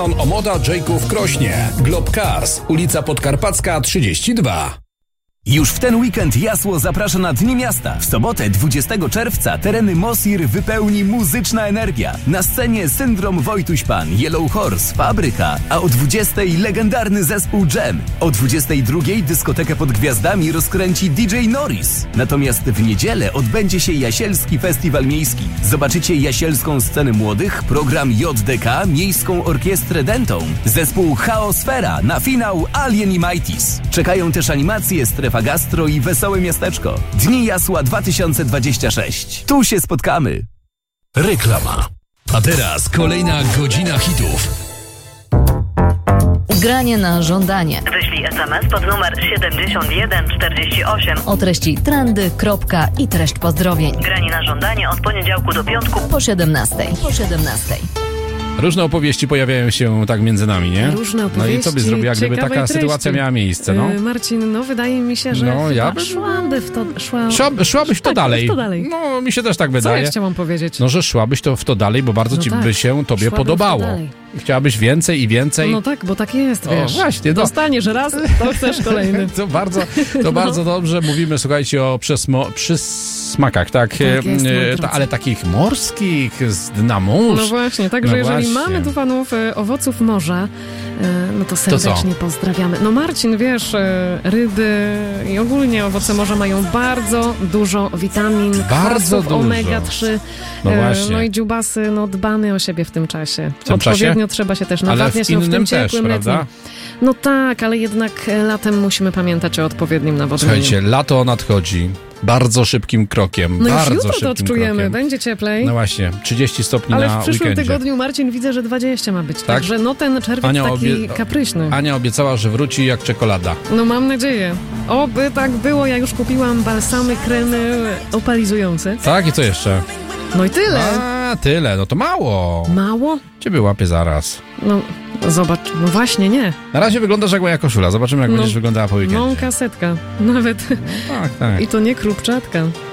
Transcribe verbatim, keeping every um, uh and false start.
Omoda Jayków w Krośnie. Globe Cars, ulica Podkarpacka trzydzieści dwa. Już w ten weekend Jasło zaprasza na Dni Miasta. W sobotę dwudziestego czerwca tereny Mosir wypełni muzyczna energia. Na scenie Syndrom Wojtuś Pan, Yellow Horse, Fabryka, a o dwudziestej legendarny zespół Jam. O dwudziestej drugiej dyskotekę pod gwiazdami rozkręci D J Norris. Natomiast w niedzielę odbędzie się Jasielski Festiwal Miejski. Zobaczycie jasielską scenę młodych, program J D K, Miejską Orkiestrę Dentą, zespół Chaosfera, na finał Alien i Mighties. Czekają też animacje, strefa gastro i wesołe miasteczko. Dni Jasła dwa tysiące dwadzieścia sześć. Tu się spotkamy. Reklama. A teraz kolejna godzina hitów. Granie na żądanie. Wyślij es em es pod numer siedemdziesiąt jeden czterdzieści osiem. O treści trendy, kropka i treść pozdrowień. Granie na żądanie od poniedziałku do piątku po siedemnastej. Po siedemnastej. Różne opowieści pojawiają się tak między nami, nie? Różne opowieści. No i co by zrobiła, gdyby taka treści. sytuacja miała miejsce, no? Yy, Marcin, no wydaje mi się, że no, ja by... szłaby w to... Szła... Szła, szłabyś w to, tak, dalej. w to dalej. No, mi się też tak wydaje. Co ja chciałam powiedzieć? No, że szłabyś to w to dalej, bo bardzo no ci tak. by się tobie Szłabym podobało. Chciałabyś więcej i więcej. No tak, bo tak jest, wiesz. O, właśnie. No. Dostaniesz raz, to chcesz kolejny. To bardzo, to no. bardzo dobrze mówimy, słuchajcie, o przesmo, przysmakach, tak? tak jest, Ta, ale takich morskich, z dna mórz. No właśnie, także no jeżeli właśnie. mamy tu fanów e, owoców morza, e, no to serdecznie to pozdrawiamy. No Marcin, wiesz, e, ryby i ogólnie owoce morza mają bardzo dużo witamin, bardzo kwasów, dużo. omega trzy. No, e, właśnie. no i dziubasy, no dbamy o siebie w tym czasie. W tym Odpowiednio czasie? trzeba się też ale nawadniać, w innym no w tym też, ciepłym prawda? letnim. No tak, ale jednak latem musimy pamiętać o odpowiednim nawodnieniu. Słuchajcie, lato nadchodzi bardzo szybkim krokiem. No bardzo już jutro to szybkim odczujemy, krokiem. będzie cieplej. No właśnie, trzydzieści stopni ale na w przyszłym weekendzie. tygodniu, Marcin, widzę, że dwadzieścia ma być. Tak? Także no ten czerwiec Ania taki obie... kapryśny. Ania obiecała, że wróci jak czekolada. No mam nadzieję. Oby tak było, ja już kupiłam balsamy, kremy opalizujące. Tak? I co jeszcze? No i tyle. A, tyle, no to mało. Mało? Ciebie łapię zaraz. No zobacz, no właśnie nie. Na razie wyglądasz jak moja koszula. Zobaczymy, jak no, będziesz wyglądała po weekendzie. Mąka setka. Nawet. No, tak, tak. I to nie krupczatka.